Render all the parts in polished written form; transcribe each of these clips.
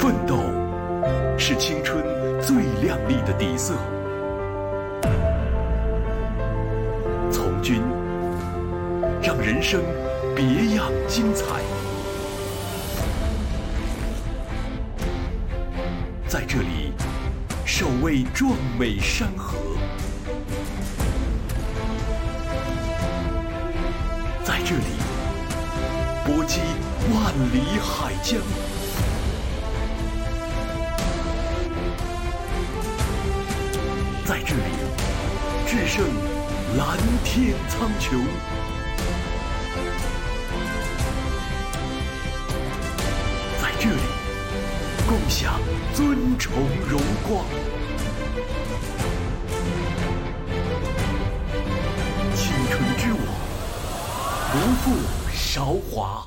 奋斗是青春最亮丽的底色。从军让人生别样精彩。在这里，守卫壮美山河；在这里，搏击万里海疆；在这里，制胜蓝天苍穹；在这里，共享尊崇荣光。青春之舞，不负韶华。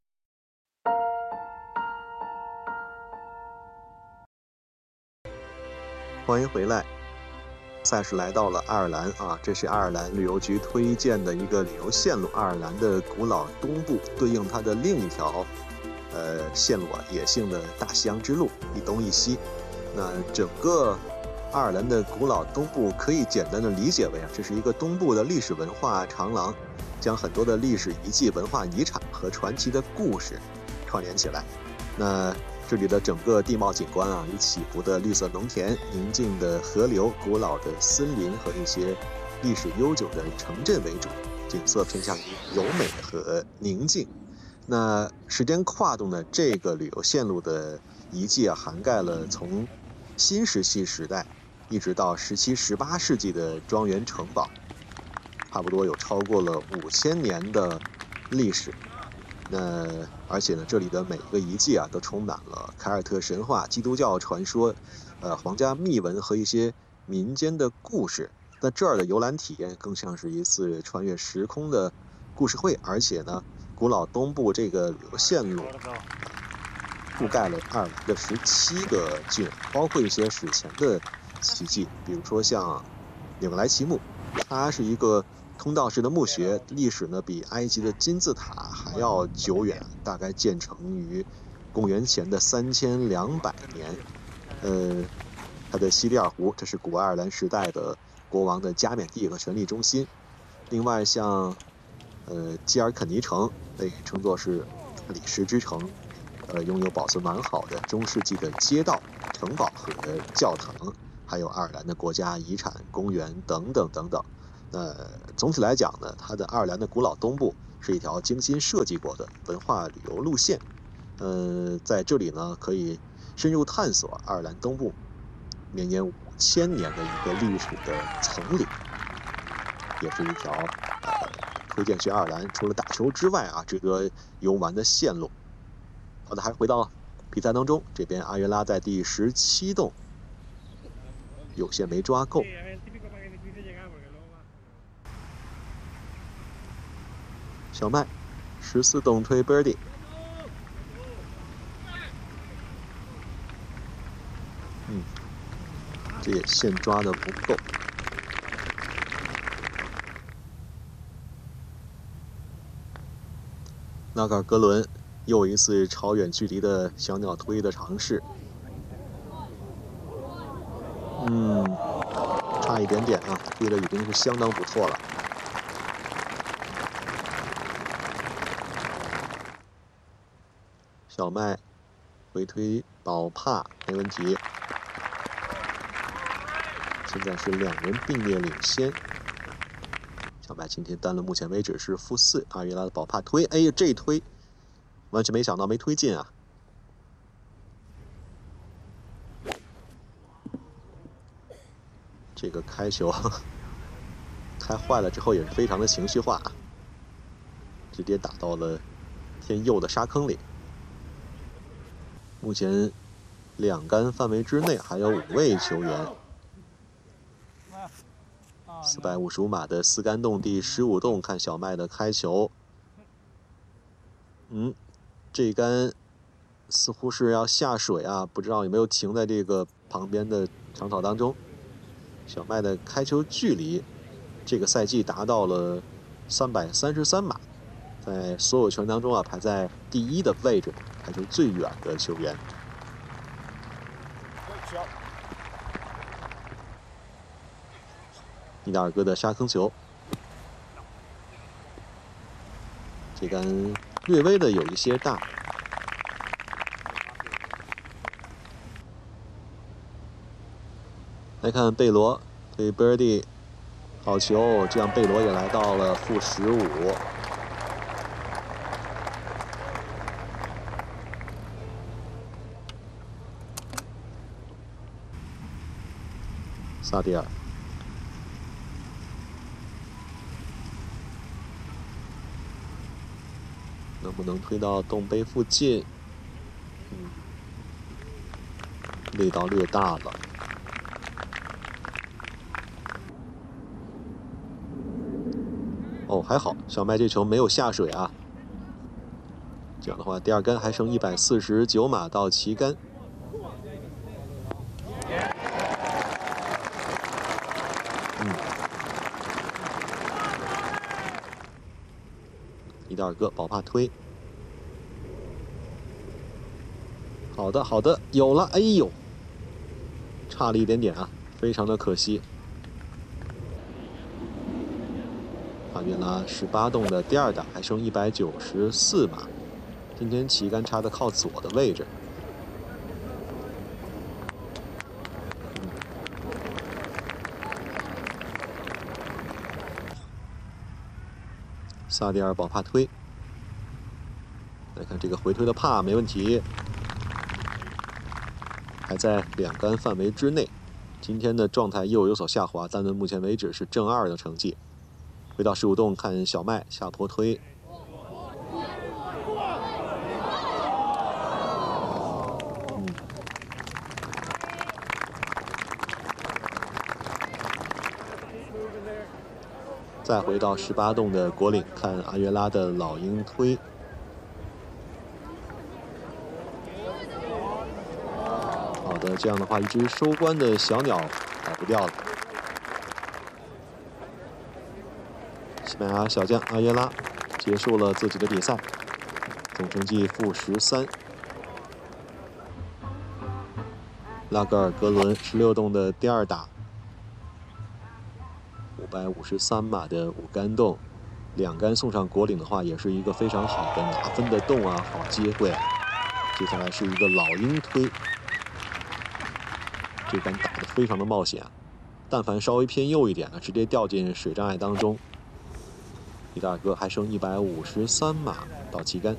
欢迎回来。赛事来到了爱尔兰啊，这是爱尔兰旅游局推荐的一个旅游线路，爱尔兰的古老东部对应它的另一条线路啊，野性的大西洋之路，一东一西。那整个爱尔兰的古老东部可以简单的理解为啊，这是一个东部的历史文化长廊，将很多的历史遗迹、文化遗产和传奇的故事串联起来。那这里的整个地貌景观啊，以起伏的绿色农田、宁静的河流、古老的森林和一些历史悠久的城镇为主，景色偏向于柔美和宁静。那时间跨度呢，这个旅游线路的遗迹啊，涵盖了从新石器时代一直到17、18世纪的庄园城堡，差不多有超过了5000年的历史。那而且呢，这里的每一个遗迹啊，都充满了凯尔特神话、基督教传说、皇家秘闻和一些民间的故事。那这儿的游览体验更像是一次穿越时空的故事会，而且呢，古老东部这个旅游线路覆盖了爱尔兰的17个郡，包括一些史前的奇迹，比如说像纽格莱奇墓，它是一个通道式的墓穴，历史呢比埃及的金字塔还要久远，大概建成于公元前的3200年。它的西利尔湖，这是古爱尔兰时代的国王的加冕地和权力中心。另外像基尔肯尼城被称作是理石之城，拥有保存完好的中世纪的街道、城堡和教堂，还有爱尔兰的国家遗产公园等等等等。总体来讲呢，它的爱尔兰的古老东部是一条精心设计过的文化旅游路线。在这里呢，可以深入探索爱尔兰东部绵延5000年的一个历史的丛林，也是一条推荐去爱尔兰除了打球之外啊，值得游玩的线路。好的，还是回到比赛当中，这边阿约拉在第17洞有些没抓够。小麦14洞推 birdie， 这也线抓的不够。纳卡尔格伦又一次超远距离的小鸟推的尝试，差一点点啊，推的已经是相当不错了。小麦回推保帕没问题，现在是2人并列领先。小麦今天单轮目前为止是负4，阿约拉的保帕推，哎呀，这一推完全没想到没推进啊！这个开球开坏了之后也是非常的情绪化，直接打到了偏右的沙坑里。目前2杆范围之内还有5位球员。455码的4杆洞第15洞，看小麦的开球。这一杆似乎是要下水啊，不知道有没有停在这个旁边的长草当中。小麦的开球距离，这个赛季达到了333码，在所有球员当中啊，排在第1的位置，开球最远的球员。 伊达尔戈的沙坑球，这杆略微的有一些大。来看贝罗对 Birdie， 好球，这样贝罗也来到了-15。萨蒂尔。能不能推到洞杯附近？力道略大了。哦，还好，小麦这球没有下水啊。这样的话，第二杆还剩149码到旗杆。伊达尔戈保帕推，好的好的，有了，哎呦，差了一点点啊，非常的可惜。阿约拉18洞的第二打还剩194码，今天旗杆插的靠左的位置。萨蒂尔保帕推，来看这个回推的帕没问题，还在2杆范围之内。今天的状态又有所下滑，但是目前为止是正2的成绩。回到15洞看小麦下坡推，再回到18洞的果岭看阿约拉的老鹰推。好的，这样的话，一只收官的小鸟跑不掉了。西班牙小将阿约拉结束了自己的比赛，总成绩-13。拉格尔格伦16洞的第二打，553码的5杆洞，2杆送上果岭的话，也是一个非常好的拿分的洞啊，好机会啊。接下来是一个老鹰推，这杆打得非常的冒险，但凡稍微偏右一点啊，直接掉进水障碍当中。伊达尔戈还剩153码到旗杆，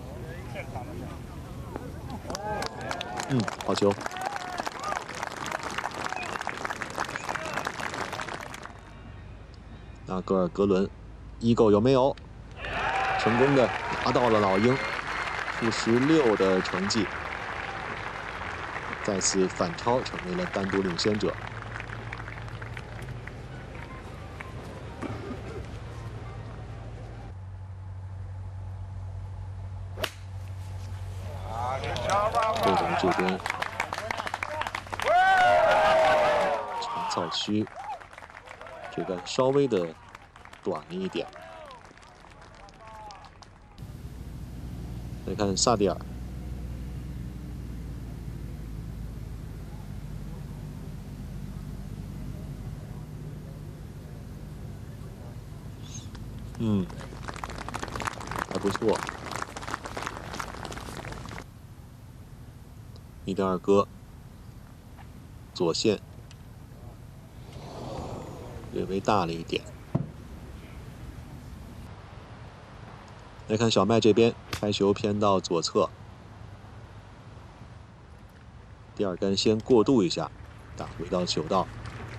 好球。拉格尔格伦，eagle有没有？成功的拿到了老鹰，-16的成绩，再次反超，成为了单独领先者。后头这边长草区，这个稍微的短了一点。来看萨蒂尔，还不错。伊达尔戈左线略微大了一点。来看小麦这边，开球偏到左侧，第二杆先过渡一下，打回到球道。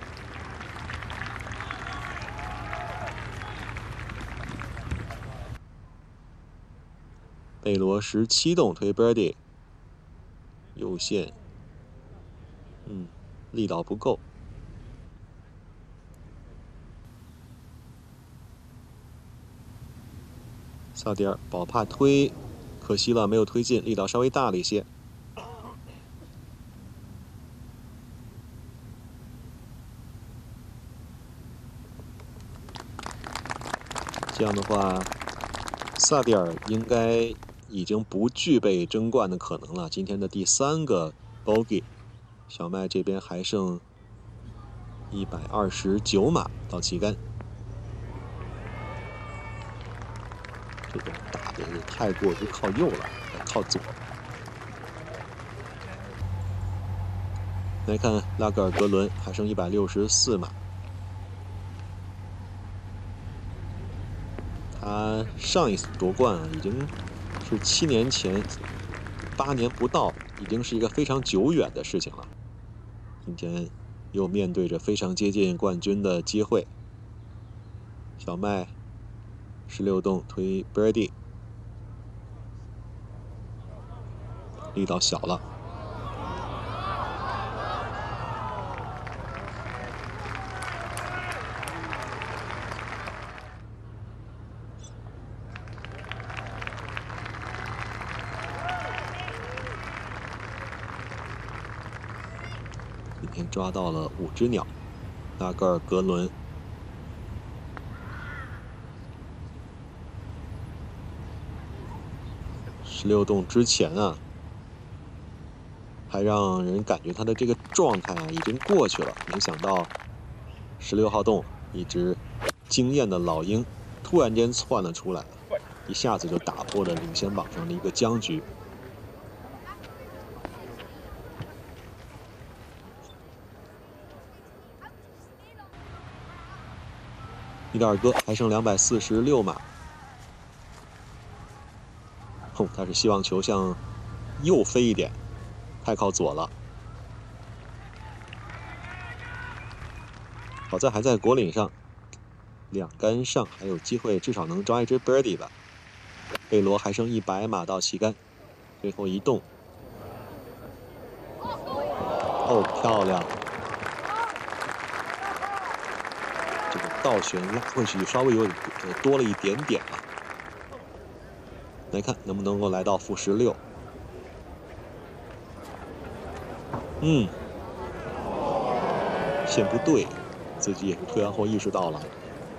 贝罗17洞推 Birdie， 右线，力道不够。萨蒂尔保帕推，可惜了，没有推进，力道稍微大了一些。这样的话，萨蒂尔应该已经不具备争冠的可能了。今天的第3个 bogey， 小麦这边还剩129码到旗杆。这个打的太过于靠右了，靠左。来看拉格尔格伦还剩164码。他上一次夺冠已经是7年前，8年不到，已经是一个非常久远的事情了。今天又面对着非常接近冠军的机会。小麦16洞推 birdie， 力道小了。今天抓到了5只鸟，拉格尔格伦。16洞之前啊，还让人感觉他的这个状态已经过去了，没想到16号洞一只惊艳的老鹰突然间窜了出来，一下子就打破了领先榜上的一个僵局。米德尔戈还剩246码。他是希望球向右飞一点，太靠左了。好在还在果岭上，2杆上还有机会，至少能抓一只 birdie 吧。贝罗还剩100码到旗杆，最后一洞。哦，漂亮！这个倒悬拉回去稍微有点多了一点点啊。来看能不能够来到负16。线不对，自己也是推完后意识到了，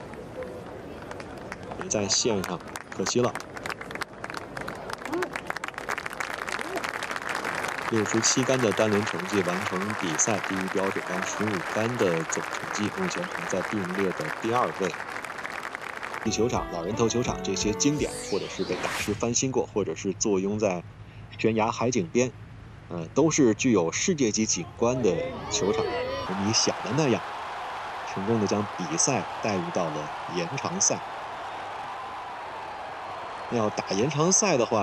没在线上，可惜了。67杆的单轮成绩，完成比赛第一标准杆15杆的总成绩，目前排在并列的第2位。地球场、老人头球场这些经典，或者是被大师翻新过，或者是坐拥在悬崖海景边，都是具有世界级景观的球场。如你想的那样，成功的将比赛带入到了延长赛。要打延长赛的话，